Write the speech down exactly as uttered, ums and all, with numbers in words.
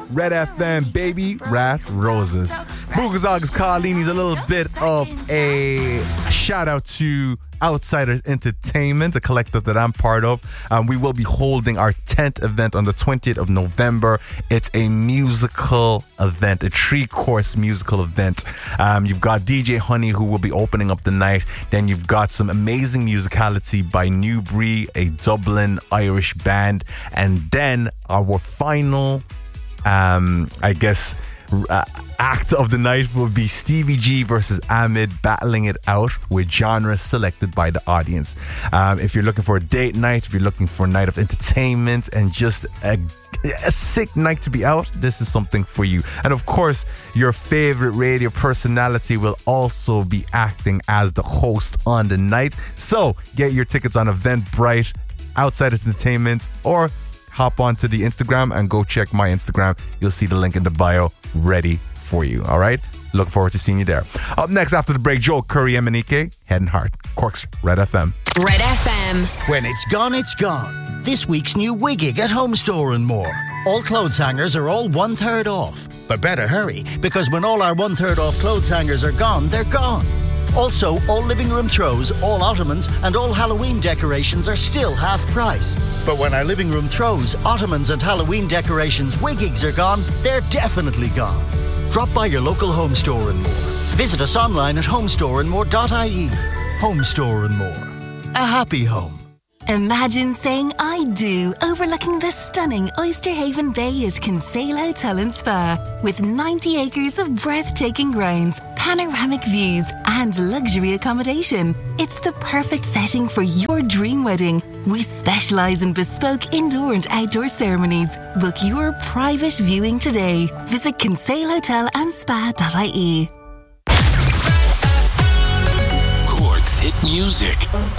Red F M, baby, Rat Roses. Boogazagas Carlini's a little bit of a shout out to Outsiders Entertainment, a collective that I'm part of. Um, we will be holding our tenth event on the twentieth of November. It's a musical event, a three-course musical event. Um, you've got D J Honey, who will be opening up the night. Then you've got some amazing musicality by Newbury, a Dublin Irish band. And then our final, um, I guess, Uh, act of the night will be Stevie G versus Ahmed, battling it out with genres selected by the audience. Um, if you're looking for a date night, if you're looking for a night of entertainment and just a, a sick night to be out, this is something for you. And of course, your favorite radio personality will also be acting as the host on the night. So get your tickets on Eventbrite, Outsiders Entertainment, or hop onto the Instagram and go check my Instagram. You'll see the link in the bio ready for you. All right? Looking forward to seeing you there. Up next after the break, Joel Curry, Emanike, Head and Heart, Cork's Red F M. Red F M. When it's gone, it's gone. This week's new Wiggig at Home Store and More. All clothes hangers are all one third off. But better hurry, because when all our one third off clothes hangers are gone, they're gone. Also, all living room throws, all ottomans, and all Halloween decorations are still half price. But when our living room throws, ottomans, and Halloween decorations Wiggigs are gone, they're definitely gone. Drop by your local Home Store and More. Visit us online at homestore and more dot I E. Home Store and More. A happy home. Imagine saying I do overlooking the stunning Oyster Haven Bay at Kinsale Hotel and Spa. With ninety acres of breathtaking grounds, panoramic views and luxury accommodation. It's the perfect setting for your dream wedding. We specialise in bespoke indoor and outdoor ceremonies. Book your private viewing today. Visit kinsale hotel and spa dot I E. Cork's hit music.